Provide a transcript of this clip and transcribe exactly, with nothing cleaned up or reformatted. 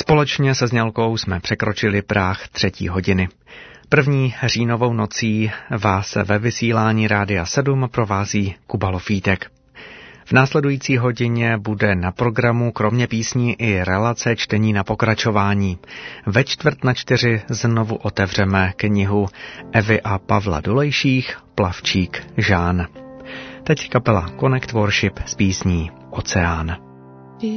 Společně se Znělkou jsme překročili práh třetí hodiny. První říjnovou nocí vás ve vysílání Rádia sedm provází Kuba Lofítek. V následující hodině bude na programu kromě písní i relace čtení na pokračování. Ve čtvrt na čtyři znovu otevřeme knihu Evy a Pavla Dolejších Plavčík Žán. Teď kapela Connect Worship s písní Oceán.